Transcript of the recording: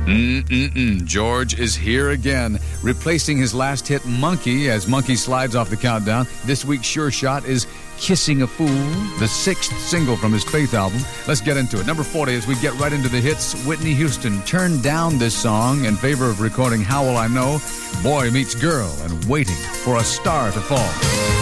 George is here again, replacing his last hit, Monkey, as Monkey slides off the countdown. This week's Sure Shot is Kissing a Fool, the 6th single from his Faith album. Let's get into it. Number 40, as we get right into the hits, Whitney Houston turned down this song in favor of recording How Will I Know, Boy Meets Girl, and Waiting for a Star to Fall.